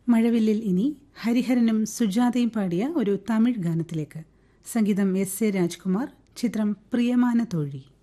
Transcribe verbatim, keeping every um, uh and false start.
മഴവില്ലിൽ ഇനി ഹരിഹരനും സുജാതയും പാടിയ ഒരു തമിഴ് ഗാനത്തിലേക്ക്. സംഗീതം എസ് എ രാജ്കുമാർ. ചിത്രം പ്രിയമാന തോഴി.